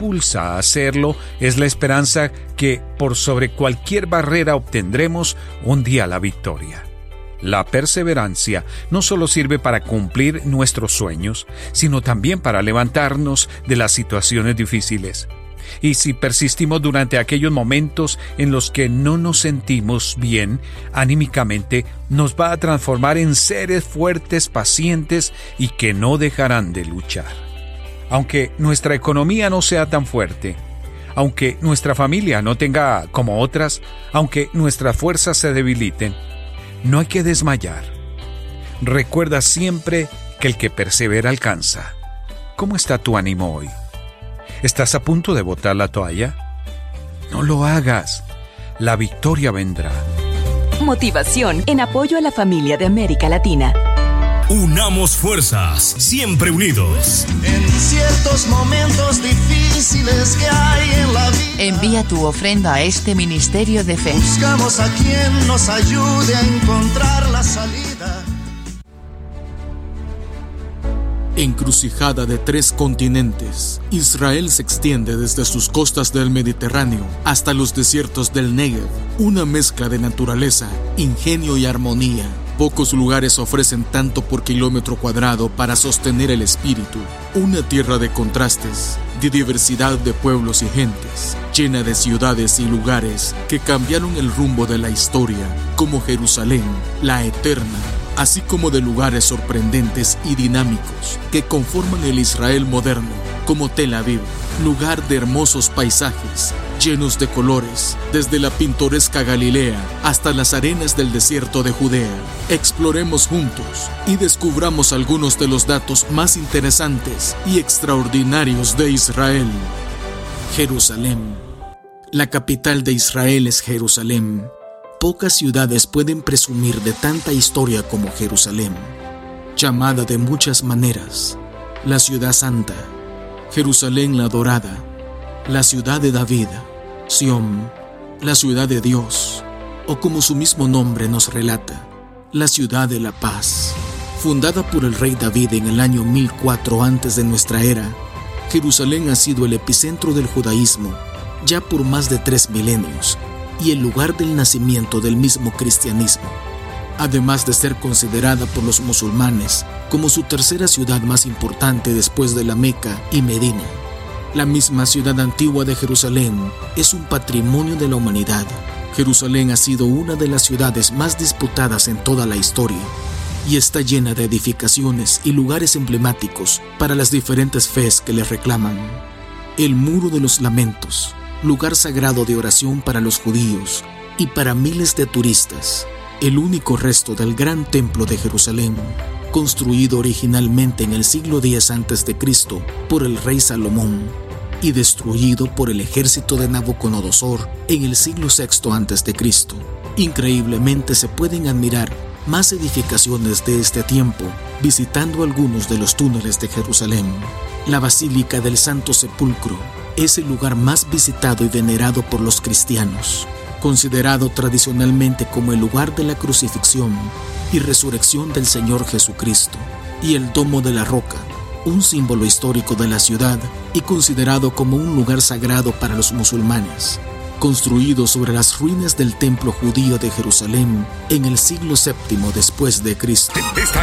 impulsa a hacerlo es la esperanza que por sobre cualquier barrera obtendremos un día la victoria. La perseverancia no solo sirve para cumplir nuestros sueños, sino también para levantarnos de las situaciones difíciles. Y si persistimos durante aquellos momentos en los que no nos sentimos bien anímicamente, nos va a transformar en seres fuertes, pacientes y que no dejarán de luchar. Aunque nuestra economía no sea tan fuerte, aunque nuestra familia no tenga como otras, aunque nuestras fuerzas se debiliten, no hay que desmayar. Recuerda siempre que el que persevera alcanza. ¿Cómo está tu ánimo hoy? ¿Estás a punto de botar la toalla? No lo hagas. La victoria vendrá. Motivación en apoyo a la familia de América Latina. Unamos fuerzas, siempre unidos. En ciertos momentos difíciles que hay en la vida, envía tu ofrenda a este ministerio de fe. Buscamos a quien nos ayude a encontrar la salida. Encrucijada de 3 continentes, Israel se extiende desde sus costas del Mediterráneo hasta los desiertos del Negev, una mezcla de naturaleza, ingenio y armonía. Pocos lugares ofrecen tanto por kilómetro cuadrado para sostener el espíritu. Una tierra de contrastes, de diversidad de pueblos y gentes, llena de ciudades y lugares que cambiaron el rumbo de la historia, como Jerusalén, la eterna, así como de lugares sorprendentes y dinámicos que conforman el Israel moderno, como Tel Aviv, lugar de hermosos paisajes, llenos de colores, desde la pintoresca Galilea hasta las arenas del desierto de Judea. Exploremos juntos y descubramos algunos de los datos más interesantes y extraordinarios de Israel. Jerusalén. La capital de Israel es Jerusalén. Pocas ciudades pueden presumir de tanta historia como Jerusalén, llamada de muchas maneras, la ciudad santa, Jerusalén la dorada, la ciudad de David, Sión, la ciudad de Dios, o como su mismo nombre nos relata, la ciudad de la paz. Fundada por el rey David en el año 1004 antes de nuestra era, Jerusalén ha sido el epicentro del judaísmo ya por más de 3 milenios y el lugar del nacimiento del mismo cristianismo, además de ser considerada por los musulmanes como su tercera ciudad más importante después de la Meca y Medina. La misma ciudad antigua de Jerusalén es un patrimonio de la humanidad. Jerusalén ha sido una de las ciudades más disputadas en toda la historia y está llena de edificaciones y lugares emblemáticos para las diferentes fes que le reclaman. El Muro de los Lamentos, lugar sagrado de oración para los judíos y para miles de turistas, el único resto del gran templo de Jerusalén, construido originalmente en el siglo X a.C. por el rey Salomón y destruido por el ejército de Nabucodonosor en el siglo VI a.C. Increíblemente se pueden admirar más edificaciones de este tiempo visitando algunos de los túneles de Jerusalén. La Basílica del Santo Sepulcro es el lugar más visitado y venerado por los cristianos, considerado tradicionalmente como el lugar de la crucifixión y resurrección del Señor Jesucristo, y el Domo de la Roca, un símbolo histórico de la ciudad y considerado como un lugar sagrado para los musulmanes, construido sobre las ruinas del templo judío de Jerusalén en el siglo VII después de Cristo. Esta